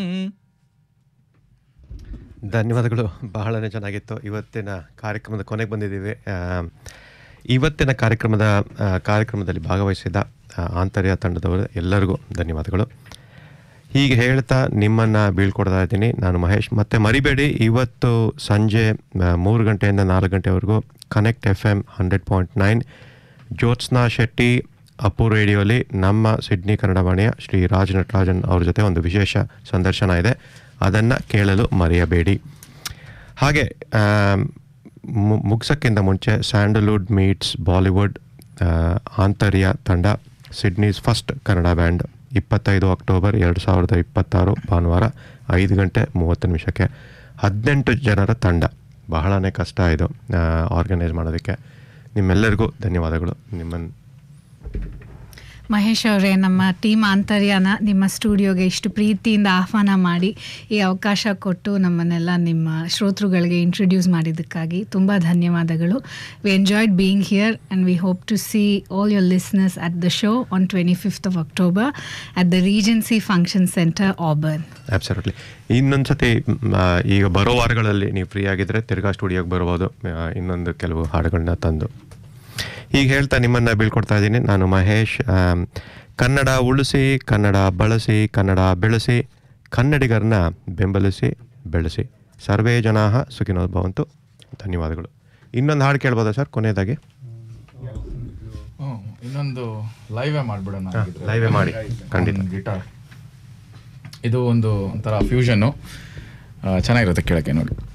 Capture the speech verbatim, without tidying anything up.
ಧನ್ಯವಾದಗಳು. ಬಹಳನೇ ಚೆನ್ನಾಗಿತ್ತು. ಇವತ್ತಿನ ಕಾರ್ಯಕ್ರಮದ ಕೊನೆಗೆ ಬಂದಿದ್ದೀವಿ. ಆ, ಇವತ್ತಿನ ಕಾರ್ಯಕ್ರಮದ ಆ, ಕಾರ್ಯಕ್ರಮದಲ್ಲಿ ಭಾಗವಹಿಸಿದ ಆ, ಆಂತರ್ಯ ತಂಡದವರು ಎಲ್ಲರಿಗೂ ಧನ್ಯವಾದಗಳು. ಹೀಗೆ ಹೇಳ್ತಾ ನಿಮ್ಮನ್ನು ಬೀಳ್ಕೊಡ್ತಾ ಇದ್ದೀನಿ ನಾನು ಮಹೇಶ್. ಮತ್ತು ಮರಿಬೇಡಿ, ಇವತ್ತು ಸಂಜೆ ಆ, ಮೂರು ಗಂಟೆಯಿಂದ ನಾಲ್ಕು ಗಂಟೆವರೆಗೂ connect F M hundred point nine Jyotsna Shetty Appu ರೇಡಿಯೋಲಿ ನಮ್ಮ ಸಿಡ್ನಿ ಕನ್ನಡ ವಾಣಿಯ ಶ್ರೀ ರಾಜ್ ನಟರಾಜನ್ ಅವ್ರ ಜೊತೆ ಒಂದು ವಿಶೇಷ ಸಂದರ್ಶನ ಇದೆ, ಅದನ್ನು ಕೇಳಲು ಮರೆಯಬೇಡಿ. ಹಾಗೆ ಮುಗಿಸೋಕ್ಕಿಂತ ಮುಂಚೆ ಸ್ಯಾಂಡಲ್ವುಡ್ ಮೀಟ್ಸ್ ಬಾಲಿವುಡ್ ಆಂತರ್ಯ ತಂಡ ಸಿಡ್ನೀಸ್ ಫಸ್ಟ್ ಕನ್ನಡ ಬ್ಯಾಂಡ್ ಇಪ್ಪತ್ತೈದು ಅಕ್ಟೋಬರ್ ಎರಡು ಸಾವಿರದ ಇಪ್ಪತ್ತಾರು ಭಾನುವಾರ ಐದು ಗಂಟೆ ಮೂವತ್ತು ನಿಮಿಷಕ್ಕೆ ಹದಿನೆಂಟು ಜನರ ತಂಡ. ಬಹಳನೇ ಕಷ್ಟ ಇದು ಆರ್ಗನೈಸ್ ಮಾಡೋದಕ್ಕೆ. ನಿಮ್ಮೆಲ್ಲರಿಗೂ ಧನ್ಯವಾದಗಳು. ನಿಮ್ಮನ್ನು ಮಹೇಶ್ ಅವರೇ, ನಮ್ಮ ಟೀಮ್ ಆಂತರ್ಯನ ನಿಮ್ಮ ಸ್ಟುಡಿಯೋಗೆ ಇಷ್ಟು ಪ್ರೀತಿಯಿಂದ ಆಹ್ವಾನ ಮಾಡಿ ಈ ಅವಕಾಶ ಕೊಟ್ಟು ನಮ್ಮನ್ನೆಲ್ಲ ನಿಮ್ಮ ಶ್ರೋತೃಗಳಿಗೆ ಇಂಟ್ರೊಡ್ಯೂಸ್ ಮಾಡಿದ್ದಕ್ಕಾಗಿ ತುಂಬ ಧನ್ಯವಾದಗಳು. We enjoyed being here and we hope to C all your listeners at the show on twenty fifth of October at the Regency function centre Auburn. Absolutely. ಇನ್ನೊಂದು ಸತಿ ಈಗ ಬರೋ ವಾರಗಳಲ್ಲಿ ನೀವು ಫ್ರೀ ಆಗಿದ್ದರೆ ತಿರ್ಗಾ ಸ್ಟುಡಿಯೋಗೆ ಬರ್ಬೋದು, ಇನ್ನೊಂದು ಕೆಲವು ಹಾಡುಗಳನ್ನ ತಂದು. ಈಗ ಹೇಳ್ತಾ ನಿಮ್ಮನ್ನು ಬೀಳ್ಕೊಡ್ತಾ ಇದ್ದೀನಿ ನಾನು ಮಹೇಶ್. ಕನ್ನಡ ಉಳಿಸಿ, ಕನ್ನಡ ಬಳಸಿ, ಕನ್ನಡ ಬೆಳೆಸಿ, ಕನ್ನಡಿಗರನ್ನ ಬೆಂಬಲಿಸಿ ಬೆಳೆಸಿ. ಸರ್ವೇ ಜನಾಃ ಸುಖಿನೋ ಭವಂತು. ಧನ್ಯವಾದಗಳು. ಇನ್ನೊಂದು ಹಾಡು ಕೇಳ್ಬೋದಾ ಸರ್ ಕೊನೆಯದಾಗಿ? ಇನ್ನೊಂದು ಲೈವೇ ಮಾಡಿಬಿಡೋಣ. ಲೈವೇ ಮಾಡಿ ಖಂಡಿತ. ಗಿಟಾರ್ ಇದು ಒಂದು ಒಂಥರ ಫ್ಯೂಷನ್ನು ಚೆನ್ನಾಗಿರುತ್ತೆ ಕೇಳೋಕ್ಕೆ ನೋಡಿ.